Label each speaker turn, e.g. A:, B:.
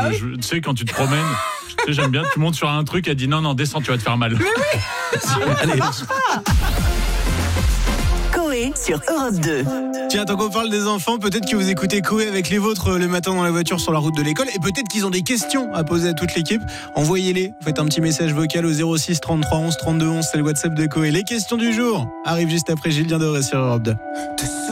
A: tu sais, quand tu te promènes, tu sais, j'aime bien, tu montes sur un truc, elle dit non, descends, tu vas te faire mal.
B: Mais oui, ça marche pas.
C: Coé sur Europe 2.
D: Tiens, tant qu'on parle des enfants, peut-être que vous écoutez Coé avec les vôtres le matin dans la voiture sur la route de l'école et peut-être qu'ils ont des questions à poser à toute l'équipe. Envoyez-les, faites un petit message vocal au 06 33 11 32 11, c'est le WhatsApp de Coé. Les questions du jour arrivent juste après Gilles Diendoré sur Europe 2.